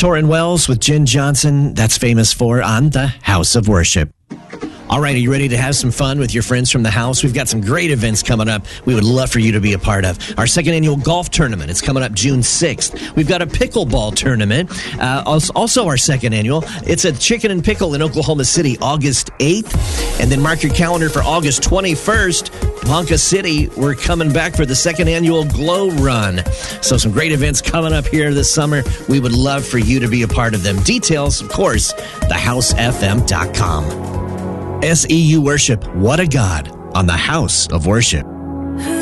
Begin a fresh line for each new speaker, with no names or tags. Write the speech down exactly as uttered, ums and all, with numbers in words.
Torrin Wells with Jen Johnson. That's famous for On the House of Worship. All right, are you ready to have some fun with your friends from the house? We've got some great events coming up we would love for you to be a part of. Our second annual golf tournament, it's coming up June sixth. We've got a pickleball tournament, uh, also our second annual. It's a chicken and pickle in Oklahoma City, August eighth. And then mark your calendar for August twenty-first, Ponca City. We're coming back for the second annual Glow Run. So some great events coming up here this summer. We would love for you to be a part of them. Details, of course, the house f m dot com. S E U Worship, what a God on the House of Worship.